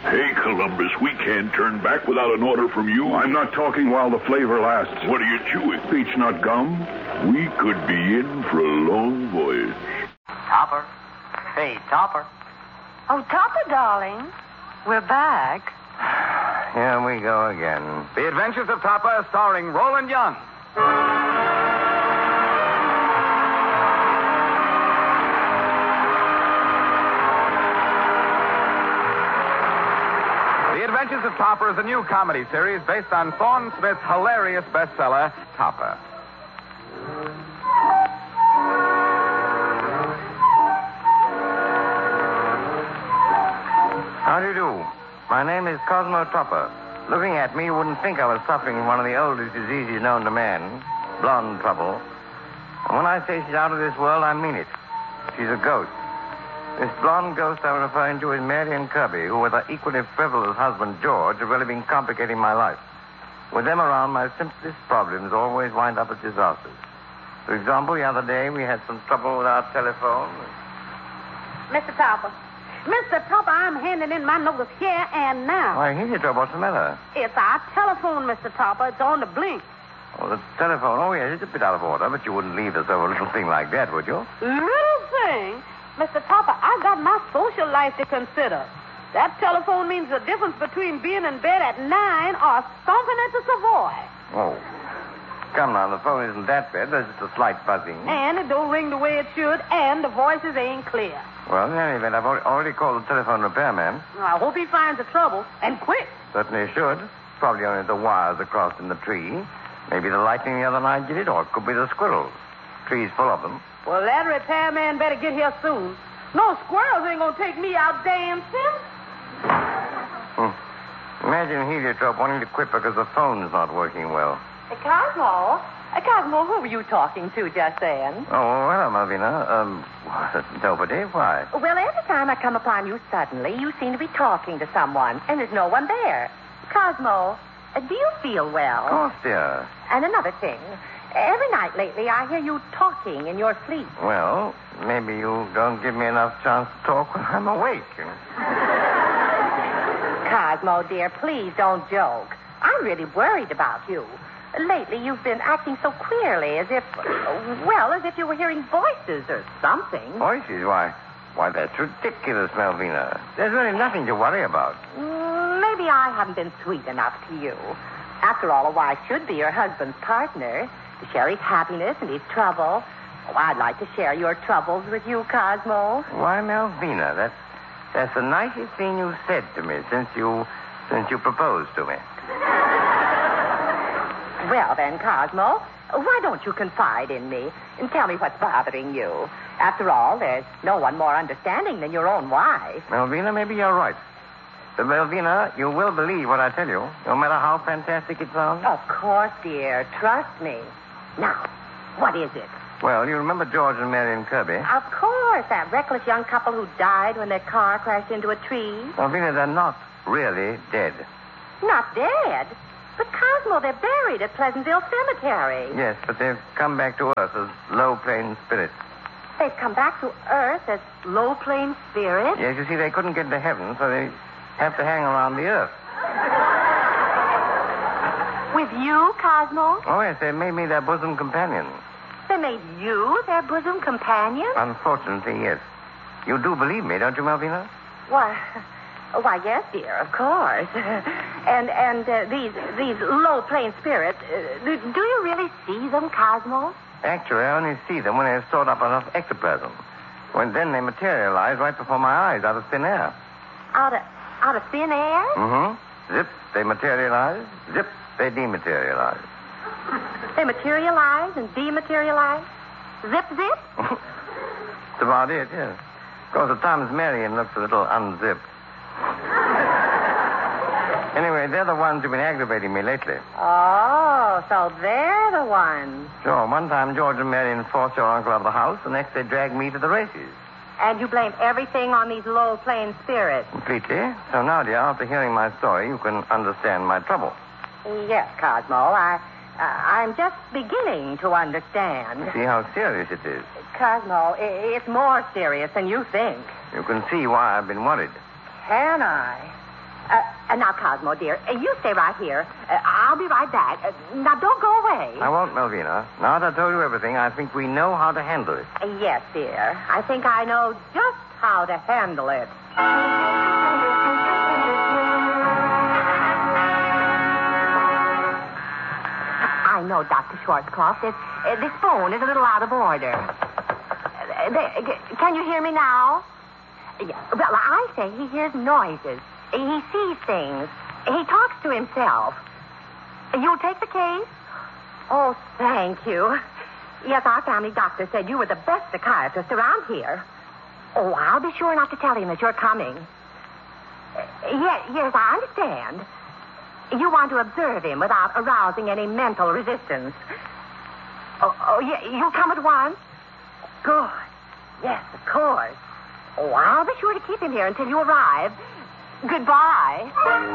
Hey, Columbus, we can't turn back without an order from you. I'm not talking while the flavor lasts. What are you chewing? Beech nut gum. We could be in for a long voyage. Topper. Hey, Topper. Oh, Topper, darling. We're back. Here we go again. The Adventures of Topper, starring Roland Young. The Adventures of Topper is a new comedy series based on Thorne Smith's hilarious bestseller, Topper. How do you do? My name is Cosmo Topper. Looking at me, you wouldn't think I was suffering from one of the oldest diseases known to man, blonde trouble. And when I say she's out of this world, I mean it. She's a ghost. This blonde ghost I'm referring to is Marion Kirby, who, with her equally frivolous husband, George, have really been complicating my life. With them around, my simplest problems always wind up as disasters. For example, the other day, we had some trouble with our telephone. Mr. Topper. Mr. Topper, I'm handing in my notice here and now. Why, here's your trouble. What's the matter? It's our telephone, Mr. Topper. It's on the blink. Oh, the telephone. Oh, yes, it's a bit out of order, but you wouldn't leave us over a little thing like that, would you? Little thing? Mr. Topper, I got my social life to consider. That telephone means the difference between being in bed at 9 or stomping at the Savoy. Oh. Come now, the phone isn't that bad. There's just a slight buzzing. And it don't ring the way it should, and the voices ain't clear. Well, in any event, I've already called the telephone repairman. I hope he finds the trouble, and quick. Certainly should. Probably only the wires are crossed in the tree. Maybe the lightning the other night did it, or it could be the squirrels. Tree's full of them. Well, that repairman better get here soon. No squirrels ain't gonna take me out dancing. Imagine heliotrope wanting to quit because the phone's not working well. Cosmo? Cosmo, who were you talking to just then? Oh, hello, Malvina. Nobody. Why? Well, every time I come upon you suddenly, you seem to be talking to someone, and there's no one there. Cosmo, do you feel well? Of course, dear. And another thing. Every night lately, I hear you talking in your sleep. Well, maybe you don't give me enough chance to talk when I'm awake. Cosmo, dear, please don't joke. I'm really worried about you. Lately, you've been acting so queerly, as if you were hearing voices or something. Voices? Why, that's ridiculous, Malvina. There's really nothing to worry about. Maybe I haven't been sweet enough to you. After all, a wife should be your husband's partner, to share his happiness and his trouble. Oh, I'd like to share your troubles with you, Cosmo. Why, Malvina, that's the nicest thing you've said to me since you proposed to me. Well, then, Cosmo, why don't you confide in me and tell me what's bothering you? After all, there's no one more understanding than your own wife. Malvina, maybe you're right. But, Malvina, you will believe what I tell you, no matter how fantastic it sounds. Of course, dear. Trust me. Now, what is it? Well, you remember George and Marion Kirby? Of course, that reckless young couple who died when their car crashed into a tree. Malvina, they're not really dead. Not dead? But, Cosmo, they're buried at Pleasantville Cemetery. Yes, but they've come back to Earth as low-plane spirits. They've come back to Earth as low-plane spirits? Yes, you see, they couldn't get to heaven, so they have to hang around the Earth. With you, Cosmo? Oh, yes, they made me their bosom companion. They made you their bosom companion? Unfortunately, yes. You do believe me, don't you, Malvina? Why, yes, dear, of course. And these low-plane spirits, do you really see them, Cosmo? Actually, I only see them when they've stored up enough ectoplasm. Then they materialize right before my eyes out of thin air. Out of thin air? Mm-hmm. Zip, they materialize. Zip, they dematerialize. They materialize and dematerialize? Zip, zip? That's about it, yes. Of course, at times Marion looks a little unzipped. Anyway, they're the ones who've been aggravating me lately. Oh, so they're the ones. Sure. One time, George and Marion forced your uncle out of the house. The next, they dragged me to the races. And you blame everything on these low-plane spirits? Completely. So now, dear, after hearing my story, you can understand my trouble. Yes, Cosmo. I'm just beginning to understand. See how serious it is. Cosmo, it's more serious than you think. You can see why I've been worried. Can I? Now, Cosmo, dear, you stay right here. I'll be right back. Now, don't go away. I won't, Melvina. Now that I told you everything, I think we know how to handle it. Yes, dear. I think I know just how to handle it. I know, Dr. Schwarzkopf. This phone is a little out of order. Can you hear me now? Yeah. Well, I say he hears noises. He sees things. He talks to himself. You'll take the case? Oh, thank you. Yes, our family doctor said you were the best psychiatrist around here. Oh, I'll be sure not to tell him that you're coming. Yes, I understand. You want to observe him without arousing any mental resistance. Yeah, you'll come at once? Good. Yes, of course. Oh, I'll be sure to keep him here until you arrive. Goodbye.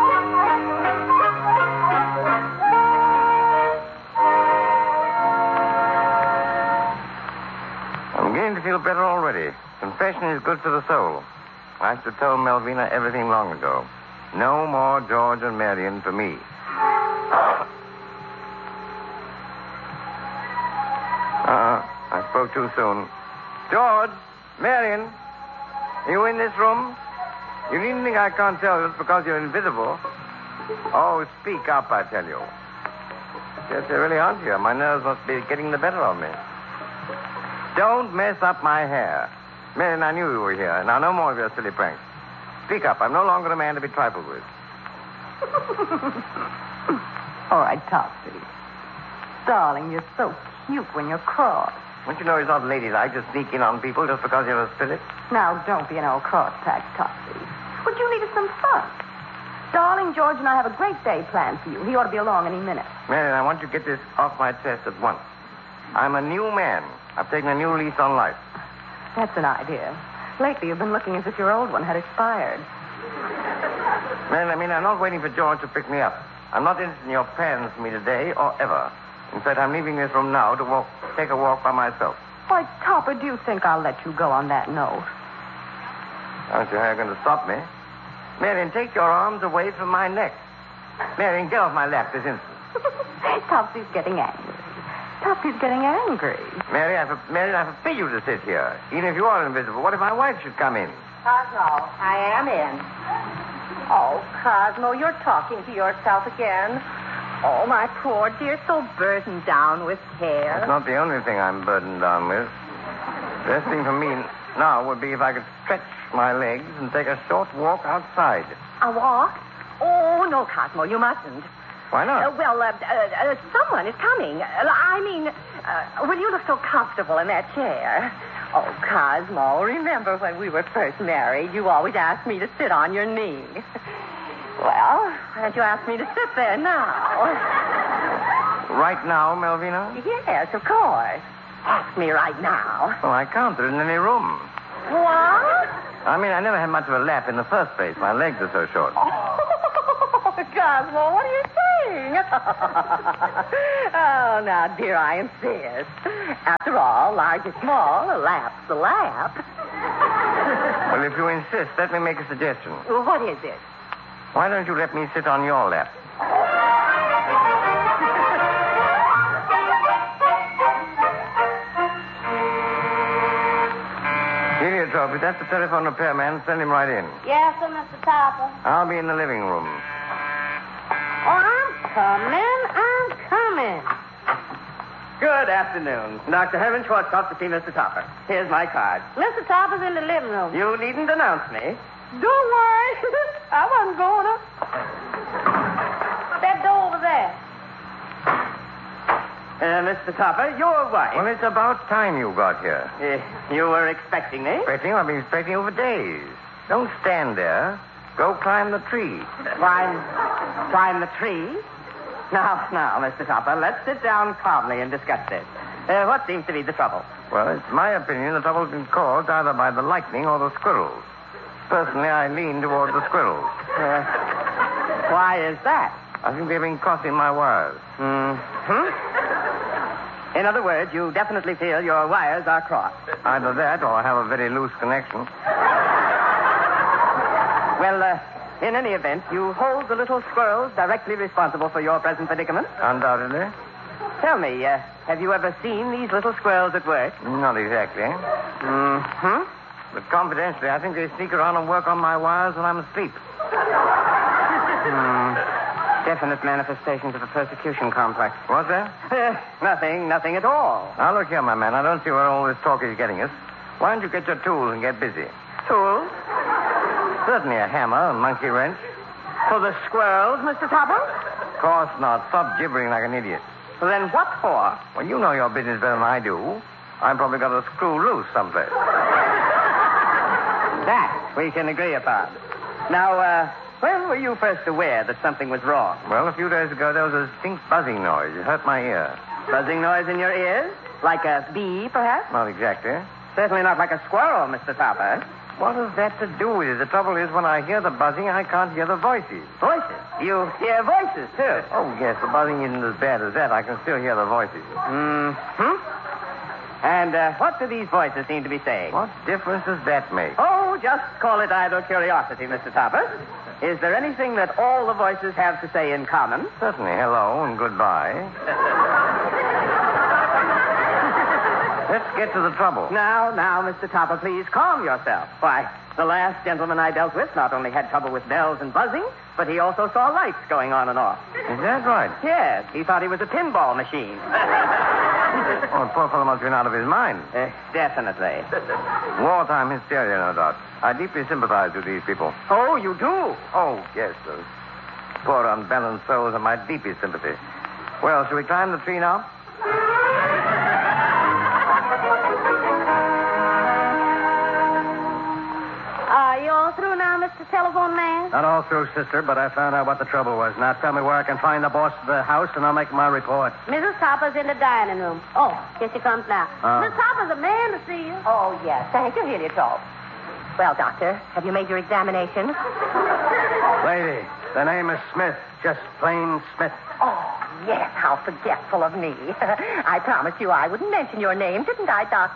I'm beginning to feel better already. Confession is good for the soul. I should have told Melvina everything long ago. No more George and Marion for me. I spoke too soon. George, Marion, are you in this room? You needn't think I can't tell just because you're invisible. Oh, speak up, I tell you. Yes, they really aren't here. My nerves must be getting the better of me. Don't mess up my hair. Marion, I knew you were here. Now, no more of your silly pranks. Speak up. I'm no longer a man to be trifled with. All right, Topsy. Darling, you're so cute when you're cross. Don't you know it's not ladylike to sneak in on people just because you're a spirit? Now, don't be an old cross-patch, Topsy. Would you need some fun? Darling, George and I have a great day planned for you. He ought to be along any minute. Marion, I want you to get this off my chest at once. I'm a new man. I've taken a new lease on life. That's an idea. Lately, you've been looking as if your old one had expired. Marion, I'm not waiting for George to pick me up. I'm not interested in your plans for me today or ever. In fact, I'm leaving this room now to take a walk by myself. Why, Topper, do you think I'll let you go on that note? Aren't you going to stop me? Marion, take your arms away from my neck. Marion, get off my lap this instant. Topsy's getting angry. Topsy's getting angry. Marion, I forbid you to sit here. Even if you are invisible, what if my wife should come in? Cosmo, I am in. Oh, Cosmo, you're talking to yourself again. Oh, my poor dear, so burdened down with care. It's not the only thing I'm burdened down with. The best thing for me now would be if I could stretch my legs and take a short walk outside. A walk? Oh, no, Cosmo, you mustn't. Why not? Someone is coming. Will you look so comfortable in that chair? Oh, Cosmo, remember when we were first married, you always asked me to sit on your knee. Well, why don't you ask me to sit there now? Right now, Melvina? Yes, of course. Ask me right now. Well, I can't. There isn't any room. What? I never had much of a lap in the first place. My legs are so short. Oh, Cosmo, what are you saying? Oh, now, dear, I insist. After all, large or small, a lap's a lap. Well, if you insist, let me make a suggestion. Well, what is it? Why don't you let me sit on your lap? Heliotrope, if that's the telephone repairman, send him right in. Yes, sir, Mr. Topper. I'll be in the living room. Oh, I'm coming. Good afternoon. Dr. Herman Schwarzkopf to see Mr. Topper. Here's my card. Mr. Topper's in the living room. You needn't announce me. Don't worry. I wasn't going to. That door over there. Mr. Topper, your wife. Well, it's about time you got here. You were expecting me? I've been expecting you for days. Don't stand there. Go climb the tree. Climb the tree? Now, Mr. Topper, let's sit down calmly and discuss this. What seems to be the trouble? Well, it's my opinion the trouble's been caused either by the lightning or the squirrels. Personally, I lean toward the squirrels. Why is that? I think they've been crossing my wires. In other words, you definitely feel your wires are crossed. Either that or I have a very loose connection. Well, In any event, you hold the little squirrels directly responsible for your present predicament. Undoubtedly. Tell me, have you ever seen these little squirrels at work? Not exactly. Mm-hmm. But confidentially, I think they sneak around and work on my wires when I'm asleep. Definite manifestations of a persecution complex. What's that? Nothing at all. Now, look here, my man. I don't see where all this talk is getting us. Why don't you get your tools and get busy? Tools? Certainly a hammer and monkey wrench. For the squirrels, Mr. Topper? Of course not. Stop gibbering like an idiot. Well, then what for? Well, you know your business better than I do. I've probably got a screw loose someplace. That we can agree upon. Now, when were you first aware that something was wrong? Well, a few days ago, there was a distinct buzzing noise. It hurt my ear. Buzzing noise in your ears? Like a bee, perhaps? Not exactly. Certainly not like a squirrel, Mr. Topper. What has that to do with it? The trouble is, when I hear the buzzing, I can't hear the voices. Voices? You hear voices, too? Oh, yes, the buzzing isn't as bad as that. I can still hear the voices. Mm-hmm. And what do these voices seem to be saying? What difference does that make? Oh, just call it idle curiosity, Mr. Topper. Is there anything that all the voices have to say in common? Certainly. Hello and goodbye. Let's get to the trouble. Now, Mr. Topper, please calm yourself. Why, the last gentleman I dealt with not only had trouble with bells and buzzing, but he also saw lights going on and off. Is that right? Yes, he thought he was a pinball machine. Oh, the poor fellow must have been out of his mind. Definitely. Wartime hysteria, no doubt. I deeply sympathize with these people. Oh, you do? Oh, yes, those poor unbalanced souls are my deepest sympathy. Well, shall we climb the tree now? Are you all through now, Mr. Telephone Man? Not all through, sister, but I found out what the trouble was. Now tell me where I can find the boss of the house, and I'll make my report. Mrs. Topper's in the dining room. Oh, here she comes now. Miss Topper's a man to see you. Oh, yes. Thank you, Heliotrope. Well, Doctor, have you made your examination? Lady, the name is Smith. Just plain Smith. Oh, yes. How forgetful of me. I promised you I wouldn't mention your name, didn't I, Doctor?